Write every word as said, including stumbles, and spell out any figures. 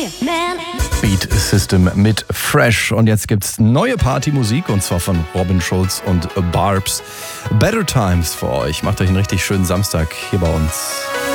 Beat System mit Fresh. Und jetzt gibt's neue Partymusik und zwar von Robin Schulz und Barbs. Better Times für euch. Macht euch einen richtig schönen Samstag hier bei uns.